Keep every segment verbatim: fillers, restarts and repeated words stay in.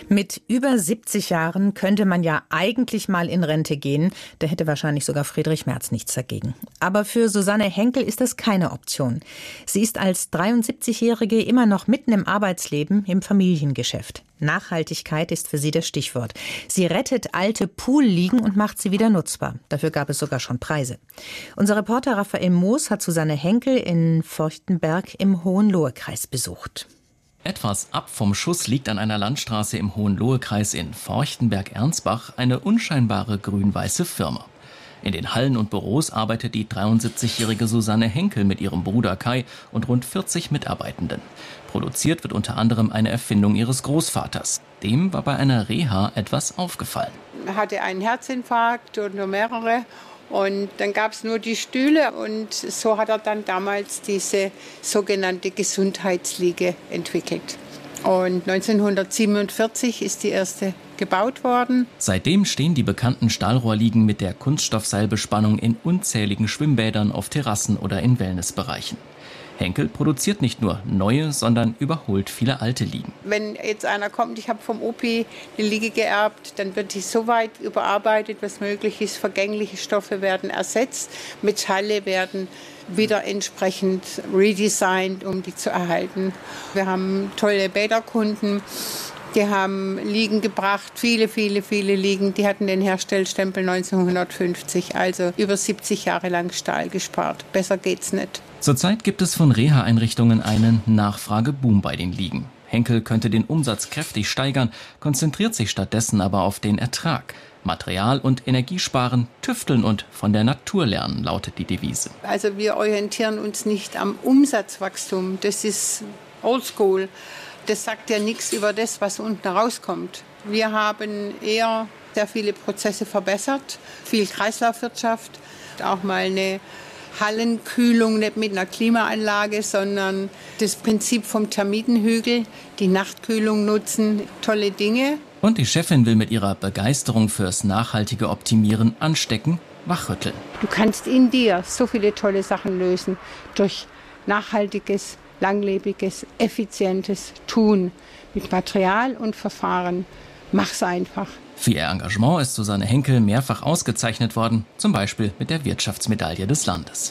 Mit über siebzig Jahren könnte man ja eigentlich mal in Rente gehen. Da hätte wahrscheinlich sogar Friedrich Merz nichts dagegen. Aber für Susanne Henkel ist das keine Option. Sie ist als dreiundsiebzigjährige immer noch mitten im Arbeitsleben im Familiengeschäft. Nachhaltigkeit ist für sie das Stichwort. Sie rettet alte Poolliegen und macht sie wieder nutzbar. Dafür gab es sogar schon Preise. Unser Reporter Raphael Moos hat Susanne Henkel in Feuchtenberg im Hohenlohe-Kreis besucht. Etwas ab vom Schuss liegt an einer Landstraße im Hohenlohe-Kreis in Feuchtenberg-Ernsbach eine unscheinbare grün-weiße Firma. In den Hallen und Büros arbeitet die dreiundsiebzigjährige Susanne Henkel mit ihrem Bruder Kai und rund vierzig Mitarbeitenden. Produziert wird unter anderem eine Erfindung ihres Großvaters. Dem war bei einer Reha etwas aufgefallen. Er hatte einen Herzinfarkt und nur mehrere. Und dann gab es nur die Stühle und so hat er dann damals diese sogenannte Gesundheitsliege entwickelt. Und neunzehnhundertsiebenundvierzig ist die erste gebaut worden. Seitdem stehen die bekannten Stahlrohrliegen mit der Kunststoffseilbespannung in unzähligen Schwimmbädern, auf Terrassen oder in Wellnessbereichen. Henkel produziert nicht nur neue, sondern überholt viele alte Liegen. Wenn jetzt einer kommt, ich habe vom Opi eine Liege geerbt, dann wird die so weit überarbeitet, was möglich ist. Vergängliche Stoffe werden ersetzt, Metalle werden wieder entsprechend redesigned, um die zu erhalten. Wir haben tolle Bäderkunden. Die haben Liegen gebracht, viele, viele, viele Liegen. Die hatten den Herstellstempel neunzehnhundertfünfzig, also über siebzig Jahre lang Stahl gespart. Besser geht's nicht. Zurzeit gibt es von Reha-Einrichtungen einen Nachfrageboom bei den Liegen. Henkel könnte den Umsatz kräftig steigern, konzentriert sich stattdessen aber auf den Ertrag. Material- und Energiesparen, tüfteln und von der Natur lernen, lautet die Devise. Also wir orientieren uns nicht am Umsatzwachstum. Das ist oldschool. Das sagt ja nichts über das, was unten rauskommt. Wir haben eher sehr viele Prozesse verbessert, viel Kreislaufwirtschaft, auch mal eine Hallenkühlung, nicht mit einer Klimaanlage, sondern das Prinzip vom Termitenhügel, die Nachtkühlung nutzen, tolle Dinge. Und die Chefin will mit ihrer Begeisterung fürs nachhaltige Optimieren anstecken, wachrütteln. Du kannst in dir so viele tolle Sachen lösen durch nachhaltiges, langlebiges, effizientes Tun mit Material und Verfahren. Mach's einfach. Für ihr Engagement ist Susanne Henkel mehrfach ausgezeichnet worden, zum Beispiel mit der Wirtschaftsmedaille des Landes.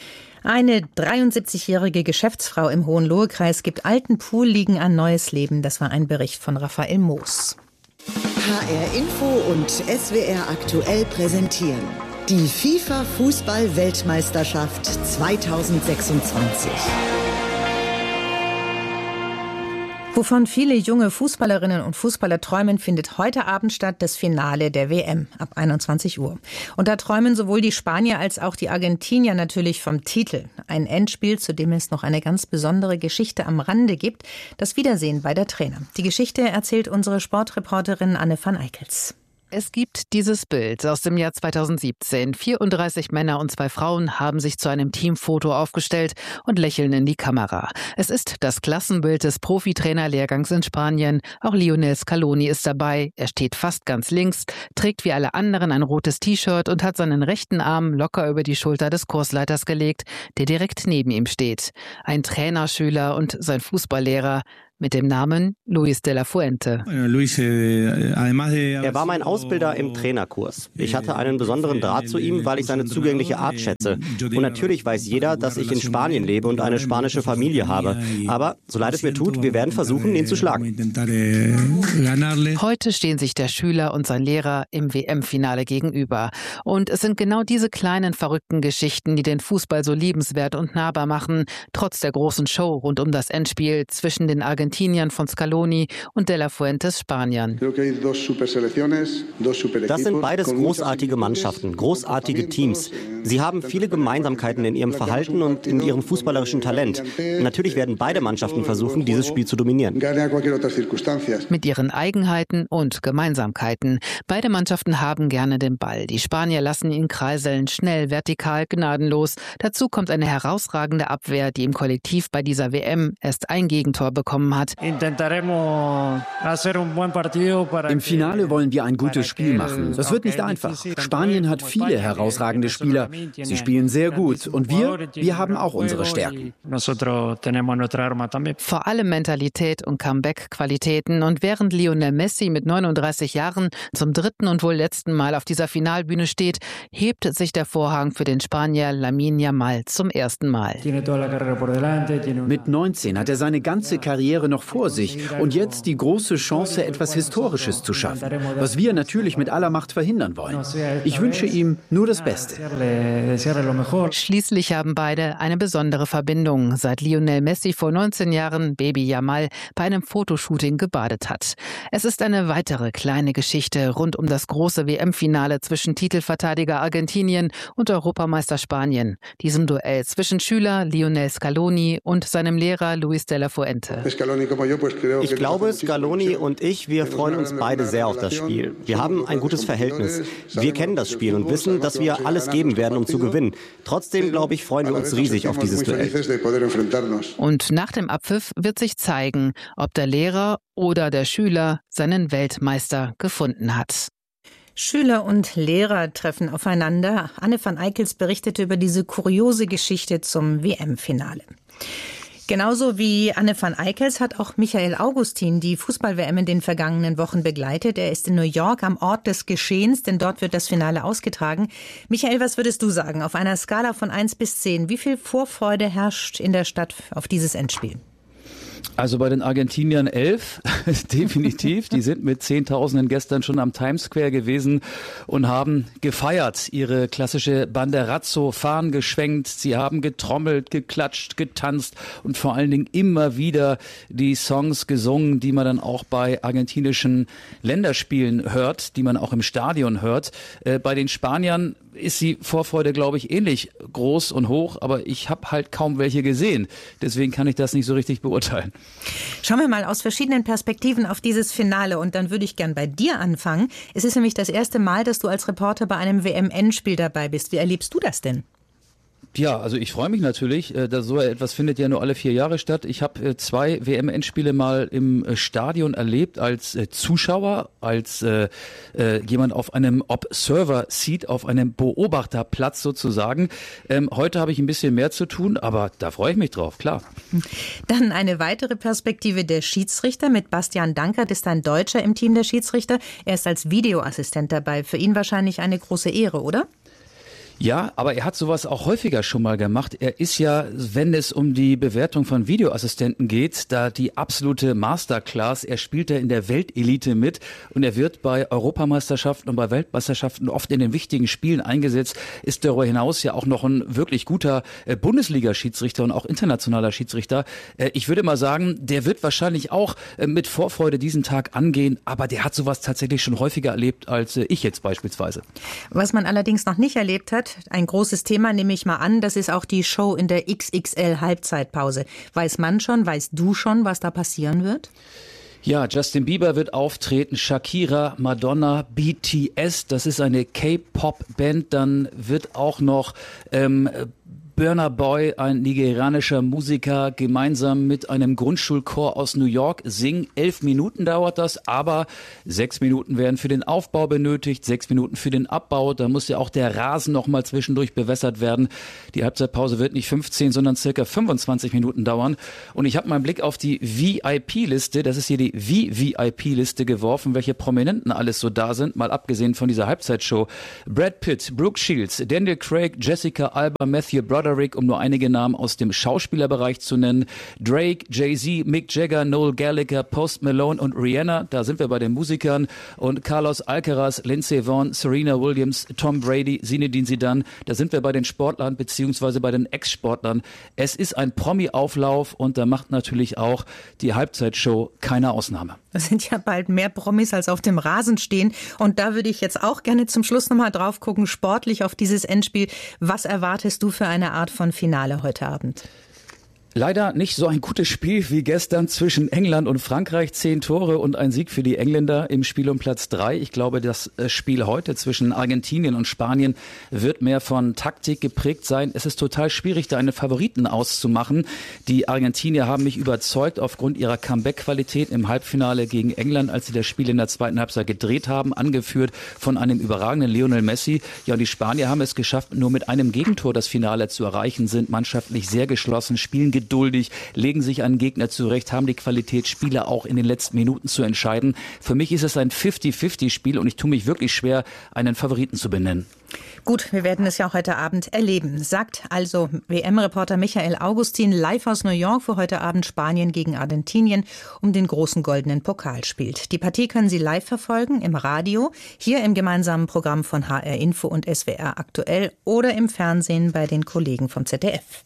Eine dreiundsiebzigjährige Geschäftsfrau im Hohenlohe-Kreis gibt alten Poolliegen ein neues Leben. Das war ein Bericht von Raphael Moos. H R Info und S W R aktuell präsentieren die FIFA-Fußball-Weltmeisterschaft zweitausendsechsundzwanzig. Wovon viele junge Fußballerinnen und Fußballer träumen, findet heute Abend statt, das Finale der W M ab einundzwanzig Uhr. Und da träumen sowohl die Spanier als auch die Argentinier natürlich vom Titel. Ein Endspiel, zu dem es noch eine ganz besondere Geschichte am Rande gibt. Das Wiedersehen beider Trainer. Die Geschichte erzählt unsere Sportreporterin Anne van Eickels. Es gibt dieses Bild aus dem Jahr zweitausendsiebzehn. vierunddreißig Männer und zwei Frauen haben sich zu einem Teamfoto aufgestellt und lächeln in die Kamera. Es ist das Klassenbild des Profitrainerlehrgangs in Spanien. Auch Lionel Scaloni ist dabei. Er steht fast ganz links, trägt wie alle anderen ein rotes T-Shirt und hat seinen rechten Arm locker über die Schulter des Kursleiters gelegt, der direkt neben ihm steht. Ein Trainerschüler und sein Fußballlehrer mit dem Namen Luis de la Fuente. Er war mein Ausbilder im Trainerkurs. Ich hatte einen besonderen Draht zu ihm, weil ich seine zugängliche Art schätze. Und natürlich weiß jeder, dass ich in Spanien lebe und eine spanische Familie habe. Aber, so leid es mir tut, wir werden versuchen, ihn zu schlagen. Heute stehen sich der Schüler und sein Lehrer im W M-Finale gegenüber. Und es sind genau diese kleinen, verrückten Geschichten, die den Fußball so liebenswert und nahbar machen, trotz der großen Show rund um das Endspiel zwischen den Argentiniern von Scaloni und de la Fuentes Spaniern. Das sind beides großartige Mannschaften, großartige Teams. Sie haben viele Gemeinsamkeiten in ihrem Verhalten und in ihrem fußballerischen Talent. Natürlich werden beide Mannschaften versuchen, dieses Spiel zu dominieren. Mit ihren Eigenheiten und Gemeinsamkeiten. Beide Mannschaften haben gerne den Ball. Die Spanier lassen ihn kreiseln, schnell, vertikal, gnadenlos. Dazu kommt eine herausragende Abwehr, die im Kollektiv bei dieser W M erst ein Gegentor bekommen hat. hat. Im Finale wollen wir ein gutes Spiel machen. Das wird nicht einfach. Spanien hat viele herausragende Spieler. Sie spielen sehr gut. Und wir, wir haben auch unsere Stärken. Vor allem Mentalität und Comeback-Qualitäten. Und während Lionel Messi mit neununddreißig Jahren zum dritten und wohl letzten Mal auf dieser Finalbühne steht, hebt sich der Vorhang für den Spanier Lamine Yamal zum ersten Mal. Mit neunzehn hat er seine ganze Karriere noch vor sich und jetzt die große Chance, etwas Historisches zu schaffen, was wir natürlich mit aller Macht verhindern wollen. Ich wünsche ihm nur das Beste. Schließlich haben beide eine besondere Verbindung, seit Lionel Messi vor neunzehn Jahren Baby Yamal bei einem Fotoshooting gebadet hat. Es ist eine weitere kleine Geschichte rund um das große W M-Finale zwischen Titelverteidiger Argentinien und Europameister Spanien, diesem Duell zwischen Schüler Lionel Scaloni und seinem Lehrer Luis de la Fuente. Ich glaube, Scaloni und ich, wir freuen uns beide sehr auf das Spiel. Wir haben ein gutes Verhältnis. Wir kennen das Spiel und wissen, dass wir alles geben werden, um zu gewinnen. Trotzdem, glaube ich, freuen wir uns riesig auf dieses Duell. Und nach dem Abpfiff wird sich zeigen, ob der Lehrer oder der Schüler seinen Weltmeister gefunden hat. Schüler und Lehrer treffen aufeinander. Anne van Eickels berichtete über diese kuriose Geschichte zum W M-Finale. Genauso wie Anne van Eickels hat auch Michael Augustin die Fußball-W M in den vergangenen Wochen begleitet. Er ist in New York am Ort des Geschehens, denn dort wird das Finale ausgetragen. Michael, was würdest du sagen, auf einer Skala von eins bis zehn, wie viel Vorfreude herrscht in der Stadt auf dieses Endspiel? Also bei den Argentiniern elf, definitiv. Die sind mit Zehntausenden gestern schon am Times Square gewesen und haben gefeiert. Ihre klassische Banderazzo, Fahnen geschwenkt. Sie haben getrommelt, geklatscht, getanzt und vor allen Dingen immer wieder die Songs gesungen, die man dann auch bei argentinischen Länderspielen hört, die man auch im Stadion hört. Äh, bei den Spaniern ist die Vorfreude, glaube ich, ähnlich groß und hoch, aber ich habe halt kaum welche gesehen. Deswegen kann ich das nicht so richtig beurteilen. Schauen wir mal aus verschiedenen Perspektiven auf dieses Finale und dann würde ich gern bei dir anfangen. Es ist nämlich das erste Mal, dass du als Reporter bei einem W M-Endspiel dabei bist. Wie erlebst du das denn? Ja, also ich freue mich natürlich, dass so etwas findet ja nur alle vier Jahre statt. Ich habe zwei W M-Endspiele mal im Stadion erlebt als Zuschauer, als äh, jemand auf einem Observer-Seat, auf einem Beobachterplatz sozusagen. Ähm, heute habe ich ein bisschen mehr zu tun, aber da freue ich mich drauf, klar. Dann eine weitere Perspektive der Schiedsrichter mit Bastian Dankert, ist ein Deutscher im Team der Schiedsrichter. Er ist als Videoassistent dabei. Für ihn wahrscheinlich eine große Ehre, oder? Ja, aber er hat sowas auch häufiger schon mal gemacht. Er ist ja, wenn es um die Bewertung von Videoassistenten geht, da die absolute Masterclass. Er spielt ja in der Weltelite mit und er wird bei Europameisterschaften und bei Weltmeisterschaften oft in den wichtigen Spielen eingesetzt. Ist darüber hinaus ja auch noch ein wirklich guter Bundesliga-Schiedsrichter und auch internationaler Schiedsrichter. Ich würde mal sagen, der wird wahrscheinlich auch mit Vorfreude diesen Tag angehen, aber der hat sowas tatsächlich schon häufiger erlebt als ich jetzt beispielsweise. Was man allerdings noch nicht erlebt hat, ein großes Thema, nehme ich mal an, das ist auch die Show in der X X L-Halbzeitpause. Weiß man schon, weißt du schon, was da passieren wird? Ja, Justin Bieber wird auftreten, Shakira, Madonna, B T S, das ist eine K-Pop-Band, dann wird auch noch ähm, Burna Boy, ein nigerianischer Musiker, gemeinsam mit einem Grundschulchor aus New York singen. Elf Minuten dauert das, aber sechs Minuten werden für den Aufbau benötigt, sechs Minuten für den Abbau. Da muss ja auch der Rasen noch mal zwischendurch bewässert werden. Die Halbzeitpause wird nicht fünfzehn, sondern circa fünfundzwanzig Minuten dauern. Und ich habe meinen Blick auf die V I P-Liste, das ist hier die V V I P-Liste geworfen, welche Prominenten alles so da sind, mal abgesehen von dieser Halbzeitshow. Brad Pitt, Brooke Shields, Daniel Craig, Jessica Alba, Matthew Broderick, um nur einige Namen aus dem Schauspielerbereich zu nennen. Drake, Jay-Z, Mick Jagger, Noel Gallagher, Post Malone und Rihanna, da sind wir bei den Musikern. Und Carlos Alcaraz, Lindsey Vonn, Serena Williams, Tom Brady, Zinedine Zidane, da sind wir bei den Sportlern beziehungsweise bei den Ex-Sportlern. Es ist ein Promi-Auflauf und da macht natürlich auch die Halbzeitshow keine Ausnahme. Das sind ja bald mehr Promis als auf dem Rasen stehen. Und da würde ich jetzt auch gerne zum Schluss nochmal drauf gucken, sportlich auf dieses Endspiel. Was erwartest du für eine Art von Finale heute Abend? Leider nicht so ein gutes Spiel wie gestern zwischen England und Frankreich. Zehn Tore und ein Sieg für die Engländer im Spiel um Platz drei. Ich glaube, das Spiel heute zwischen Argentinien und Spanien wird mehr von Taktik geprägt sein. Es ist total schwierig, da einen Favoriten auszumachen. Die Argentinier haben mich überzeugt aufgrund ihrer Comeback-Qualität im Halbfinale gegen England, als sie das Spiel in der zweiten Halbzeit gedreht haben, angeführt von einem überragenden Lionel Messi. Ja, und die Spanier haben es geschafft, nur mit einem Gegentor das Finale zu erreichen, sind mannschaftlich sehr geschlossen, spielen geduldig. Geduldig, legen sich einen Gegner zurecht, haben die Qualität, Spiele auch in den letzten Minuten zu entscheiden. Für mich ist es ein fünfzig fünfzig Spiel und ich tue mich wirklich schwer, einen Favoriten zu benennen. Gut, wir werden es ja auch heute Abend erleben, sagt also W M-Reporter Michael Augustin live aus New York, wo heute Abend Spanien gegen Argentinien um den großen goldenen Pokal spielt. Die Partie können Sie live verfolgen im Radio, hier im gemeinsamen Programm von H R Info und S W R aktuell oder im Fernsehen bei den Kollegen vom Z D F.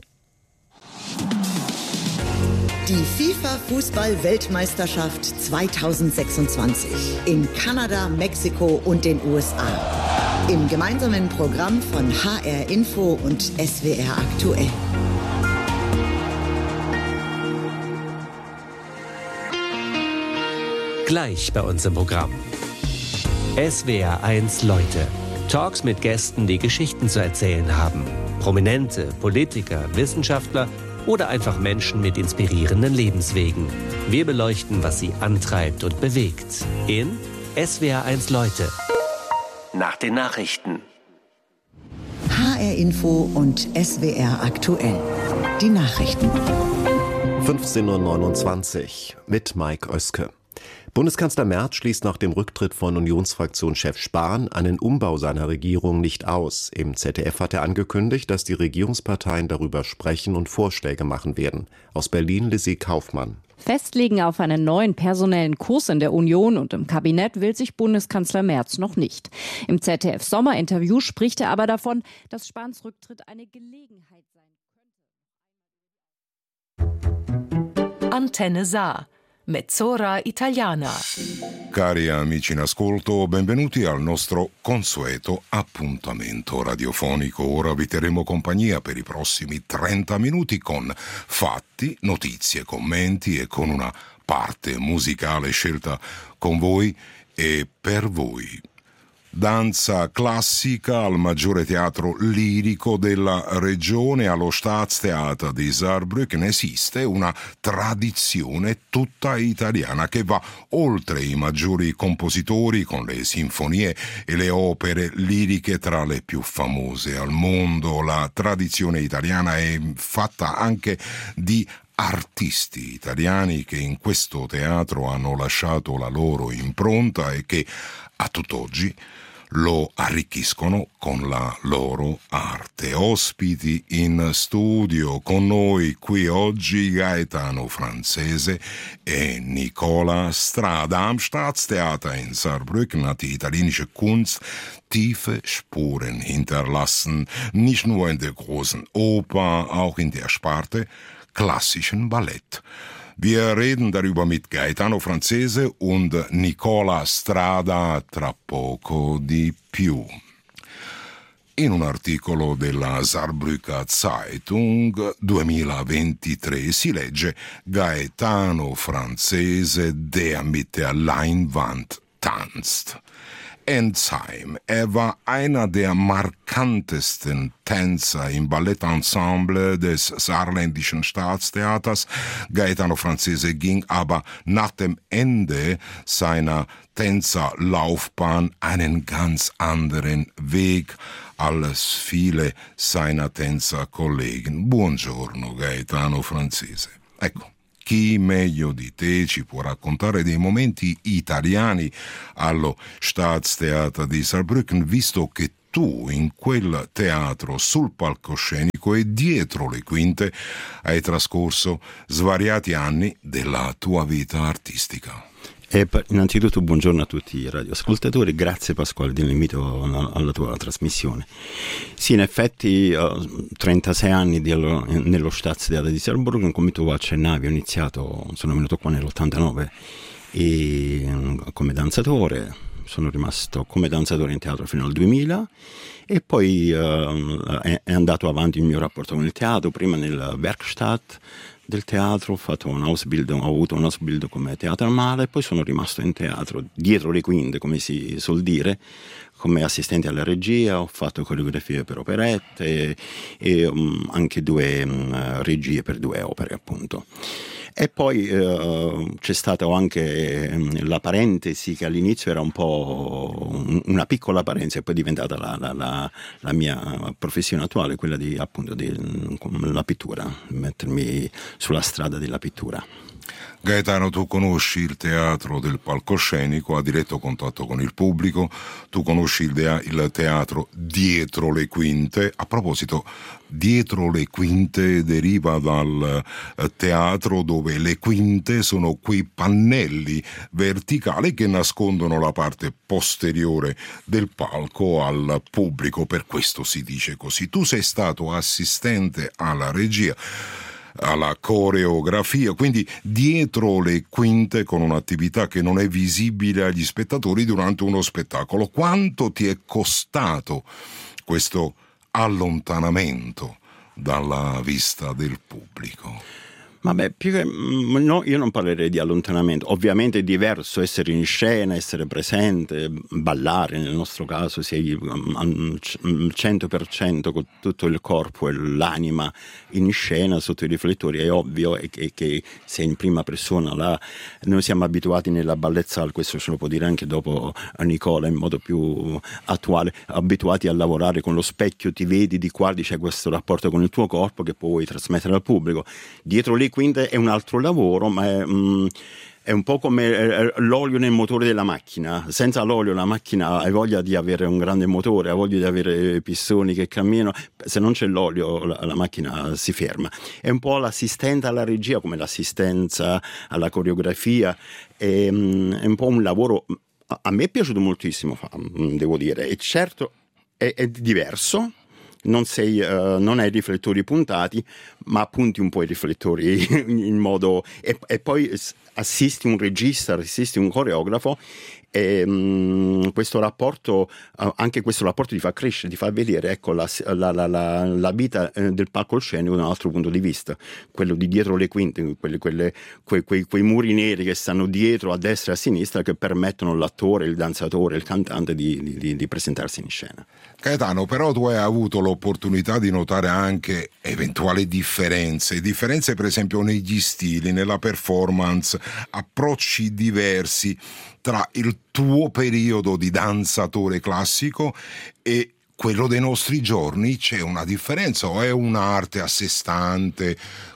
Die FIFA-Fußball-Weltmeisterschaft zweitausendsechsundzwanzig in Kanada, Mexiko und den U S A. Im gemeinsamen Programm von H R Info und S W R aktuell. Gleich bei uns im Programm. S W R eins Leute. Talks mit Gästen, die Geschichten zu erzählen haben. Prominente, Politiker, Wissenschaftler oder einfach Menschen mit inspirierenden Lebenswegen. Wir beleuchten, was sie antreibt und bewegt. In S W R eins Leute. Nach den Nachrichten. H R Info und S W R aktuell. Die Nachrichten. fünfzehn Uhr neunundzwanzig mit Mike Oeske. Bundeskanzler Merz schließt nach dem Rücktritt von Unionsfraktionschef Spahn einen Umbau seiner Regierung nicht aus. Im Z D F hat er angekündigt, dass die Regierungsparteien darüber sprechen und Vorschläge machen werden. Aus Berlin Lizzie Kaufmann. Festlegen auf einen neuen personellen Kurs in der Union und im Kabinett will sich Bundeskanzler Merz noch nicht. Im Z D F-Sommerinterview spricht er aber davon, dass Spahns Rücktritt eine Gelegenheit sein könnte. Antenne Saar. Mezz'ora Italiana. Cari amici in ascolto, benvenuti al nostro consueto appuntamento radiofonico. Ora vi terremo compagnia per i prossimi trenta minuti con fatti, notizie, commenti e con una parte musicale scelta con voi e per voi. Danza classica al Maggiore Teatro Lirico della Regione, allo Staatstheater di Saarbrücken, esiste una tradizione tutta italiana che va oltre i maggiori compositori con le sinfonie e le opere liriche tra le più famose al mondo. La tradizione italiana è fatta anche di artisti italiani che in questo teatro hanno lasciato la loro impronta e che a tutt'oggi lo arricchiscono con la loro arte. Ospiti in studio con noi qui oggi Gaetano Franzese e Nicola Strada. Am Staatstheater in Saarbrücken hat die italienische Kunst tiefe Spuren hinterlassen, nicht nur in der großen Oper, auch in der Sparte klassischen Ballett. Wir reden darüber mit Gaetano Franzese und Nicola Strada tra poco di più. In un articolo della Saarbrücker Zeitung duemilaventitré si legge Gaetano Franzese, der mit der Leinwand tanzt. Enzheim. Er war einer der markantesten Tänzer im Ballettensemble des saarländischen Staatstheaters. Gaetano Franzese ging aber nach dem Ende seiner Tänzerlaufbahn einen ganz anderen Weg als viele seiner Tänzerkollegen. Buongiorno Gaetano Franzese. Ecco. Chi meglio di te ci può raccontare dei momenti italiani allo Staatstheater di Saarbrücken, visto che tu in quel teatro sul palcoscenico e dietro le quinte hai trascorso svariati anni della tua vita artistica. E innanzitutto buongiorno a tutti i radioascoltatori, grazie Pasquale dell'invito alla tua trasmissione. Sì, in effetti uh, trentasei anni di, nello Staatstheater di Saarbrücken, come tu accennavi, ho iniziato, sono venuto qua nell'ottantanove e, come danzatore, sono rimasto come danzatore in teatro fino al duemila e poi uh, è, è andato avanti il mio rapporto con il teatro, prima nel Werkstatt, del teatro, ho fatto un Ausbildung, ho avuto un Ausbildung come teatrale e poi sono rimasto in teatro, dietro le quinte, come si suol dire, come assistente alla regia, ho fatto coreografie per operette e, e um, anche due um, regie per due opere, appunto. E poi eh, c'è stata anche eh, la parentesi che all'inizio era un po' un, una piccola parentesi e poi è diventata la, la, la, la mia professione attuale, quella di appunto della pittura, mettermi sulla strada della pittura. Gaetano, tu conosci il teatro del palcoscenico a diretto contatto con il pubblico, tu conosci il, dea- il teatro dietro le quinte. A proposito, dietro le quinte deriva dal eh, teatro dove le quinte sono quei pannelli verticali che nascondono la parte posteriore del palco al pubblico, per questo si dice così. Tu sei stato assistente alla regia, alla coreografia, quindi dietro le quinte con un'attività che non è visibile agli spettatori durante uno spettacolo. Quanto ti è costato questo allontanamento dalla vista del pubblico? Vabbè, più che, no, io non parlerei di allontanamento. Ovviamente è diverso essere in scena, essere presente, ballare, nel nostro caso sei al cento per cento con tutto il corpo e l'anima in scena sotto i riflettori. È ovvio che, che sei in prima persona là. Noi siamo abituati nella ballet salle, questo ce lo può dire anche dopo Nicola in modo più attuale, abituati a lavorare con lo specchio, ti vedi di qua, c'è questo rapporto con il tuo corpo che puoi trasmettere al pubblico. Dietro lì quindi è un altro lavoro, ma è, mm, è un po' come l'olio nel motore della macchina. Senza l'olio la macchina ha voglia di avere un grande motore, ha voglia di avere pistoni che camminano. Se non c'è l'olio la, la macchina si ferma. È un po' l'assistente alla regia come l'assistenza alla coreografia. È, mm, è un po' un lavoro, a me è piaciuto moltissimo, devo dire, e certo è, è diverso. Non, sei, uh, non hai i riflettori puntati, ma punti un po' i riflettori in modo e, e poi assisti un regista, assisti un coreografo e um, questo rapporto, uh, anche questo rapporto ti fa crescere, ti fa vedere, ecco, la, la, la, la, la vita eh, del palcoscenico da un altro punto di vista, quello di dietro le quinte, quelle, quelle, quei, quei, quei muri neri che stanno dietro a destra e a sinistra che permettono all'attore, il danzatore, il cantante di, di, di presentarsi in scena. Gaetano, però tu hai avuto l'opportunità di notare anche eventuali differenze, differenze per esempio negli stili, nella performance, approcci diversi tra il tuo periodo di danzatore classico e quello dei nostri giorni. C'è una differenza o è un'arte a sé stante,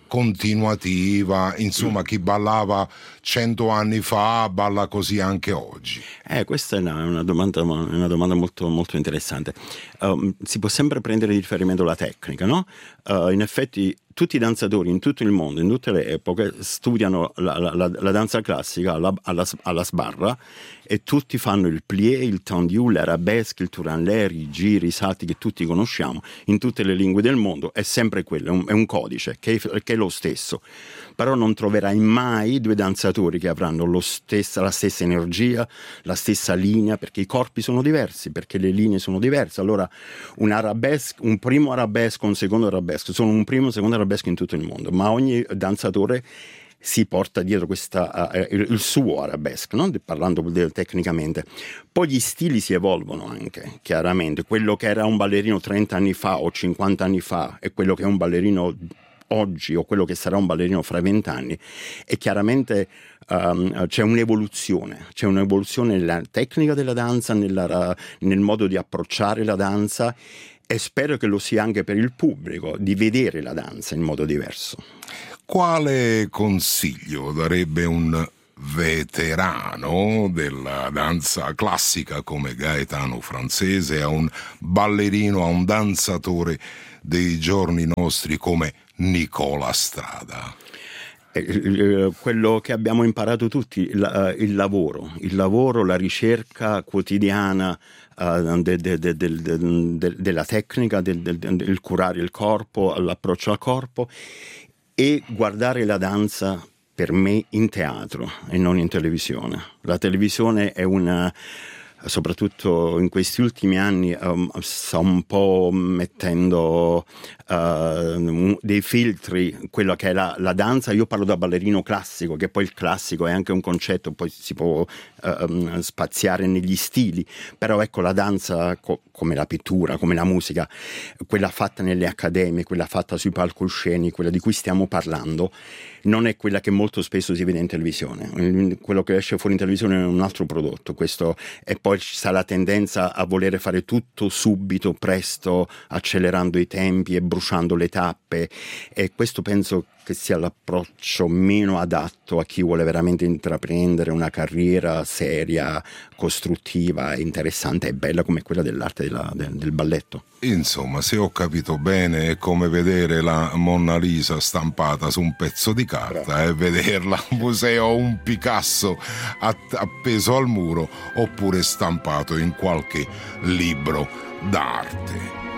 continuativa, insomma chi ballava cento anni fa balla così anche oggi? Eh, questa è una, una, domanda, una domanda molto, molto interessante. Um, si può sempre prendere di riferimento la tecnica, no? Uh, in effetti tutti i danzatori in tutto il mondo, in tutte le epoche, studiano la, la, la, la danza classica alla, alla, alla sbarra e tutti fanno il plié, il tendu, l'arabesque, il tour en l'air, i giri, i salti che tutti conosciamo in tutte le lingue del mondo. È sempre quello, è un, è un codice che è, che è lo stesso. Però non troverai mai due danzatori che avranno lo stessa, la stessa energia, la stessa linea, perché i corpi sono diversi, perché le linee sono diverse. Allora un arabesque, un primo arabesque, un secondo arabesque, sono un primo e un secondo arabesque in tutto il mondo, ma ogni danzatore si porta dietro questa, uh, il, il suo arabesque, no? Parlando tecnicamente. Poi gli stili si evolvono anche, chiaramente. Quello che era un ballerino trenta anni fa o cinquanta anni fa e quello che è un ballerino oggi o quello che sarà un ballerino fra vent'anni, e chiaramente um, c'è un'evoluzione, c'è un'evoluzione nella tecnica della danza, nella, nel modo di approcciare la danza, e spero che lo sia anche per il pubblico, di vedere la danza in modo diverso. Quale consiglio darebbe un veterano della danza classica come Gaetano Francese a un ballerino, a un danzatore dei giorni nostri come Nicola Strada? Quello che abbiamo imparato tutti, il, il lavoro, il lavoro, la ricerca quotidiana uh, de, de, de, de, de, de, della tecnica, del, del, del curare il corpo, l'approccio al corpo, e guardare la danza per me in teatro e non in televisione. La televisione è una soprattutto in questi ultimi anni, um, sta un po' mettendo uh, dei filtri, quello che è la, la danza. Io parlo da ballerino classico, che poi il classico è anche un concetto, poi si può uh, spaziare negli stili, però ecco, la danza co- come la pittura, come la musica, quella fatta nelle accademie, quella fatta sui palcoscenici, quella di cui stiamo parlando, non è quella che molto spesso si vede in televisione. Quello che esce fuori in televisione è un altro prodotto, questo, e poi ci sarà la tendenza a volere fare tutto subito, presto, accelerando i tempi e bruciando le tappe, e questo penso che sia l'approccio meno adatto a chi vuole veramente intraprendere una carriera seria, costruttiva, interessante e bella come quella dell'arte della, del, del balletto. Insomma, se ho capito bene, è come vedere la Monna Lisa stampata su un pezzo di carta e eh, vederla a un museo o un Picasso appeso al muro oppure stampato in qualche libro d'arte.